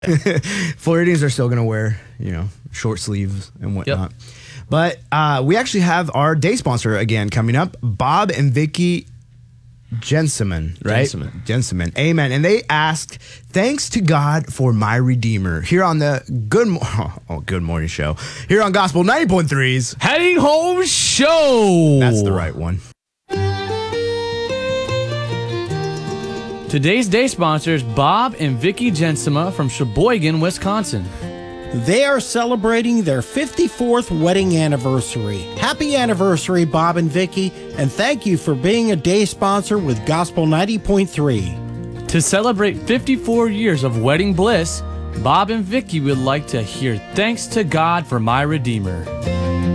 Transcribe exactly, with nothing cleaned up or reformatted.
Floridians are still going to wear, you know, short sleeves and whatnot. Yep. But uh, we actually have our day sponsor again coming up, Bob and Vicky Jenseman, right? Jenseman. Jenseman. Amen. And they asked, thanks to God for my Redeemer, here on the Good Mo- oh, Good Morning Show, here on Gospel ninety point three's Heading Home Show. That's the right one. Today's day sponsors, Bob and Vicky Jensema from Sheboygan, Wisconsin. They are celebrating their fifty-fourth wedding anniversary. Happy anniversary, Bob and Vicky, and thank you for being a day sponsor with Gospel ninety point three. To celebrate fifty-four years of wedding bliss, Bob and Vicky would like to hear thanks to God for my Redeemer.